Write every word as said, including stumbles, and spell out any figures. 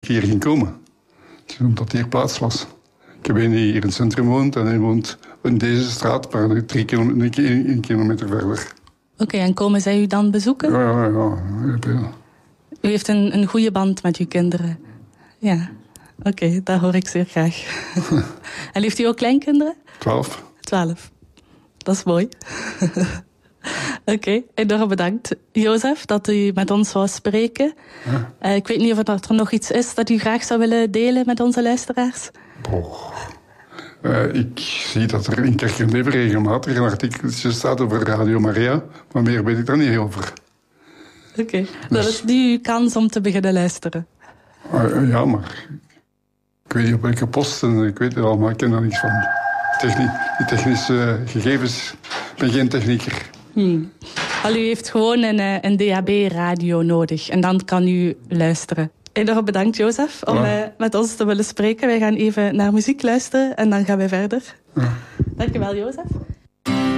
hier ging komen. Omdat hier plaats was. Ik heb een die hier in het centrum woont en hij woont in deze straat, maar drie kilometer, een kilometer verder. Oké, okay, en komen zij u dan bezoeken? Ja, ja, ja. ja. U heeft een, een goede band met uw kinderen. Ja, oké, okay, dat hoor ik zeer graag. En heeft u ook kleinkinderen? Twaalf. Twaalf. Dat is mooi. Oké, okay, enorm bedankt, Jozef, dat u met ons wou spreken. Ja. Uh, ik weet niet of er nog iets is dat u graag zou willen delen met onze luisteraars. Oh. Uh, ik zie dat er in Kerk en Leven regelmatig een artikeltje staat over Radio Maria, maar meer weet ik daar niet over. Oké, okay. Dus... dat is nu uw kans om te beginnen luisteren. Uh, ja, maar ik weet niet op welke post en ik weet het al, maar ik ken daar niets van. Technie, die technische gegevens, ik ben geen technieker. Hmm. Al u heeft gewoon een, een D A B-radio nodig en dan kan u luisteren. Enorm bedankt, Jozef, om ja. uh, met ons te willen spreken. Wij gaan even naar muziek luisteren en dan gaan wij verder. Ja. Dankjewel, Jozef.